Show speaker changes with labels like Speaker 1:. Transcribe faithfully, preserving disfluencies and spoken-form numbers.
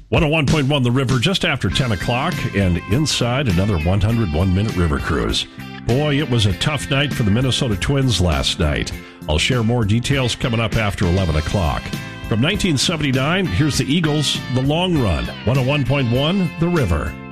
Speaker 1: one oh one point one The River, just after ten o'clock, and inside another one hundred one minute river cruise. Boy, it was a tough night for the Minnesota Twins last night. I'll share more details coming up after eleven o'clock. From nineteen seventy-nine, here's the Eagles, The Long Run, one oh one point one The River.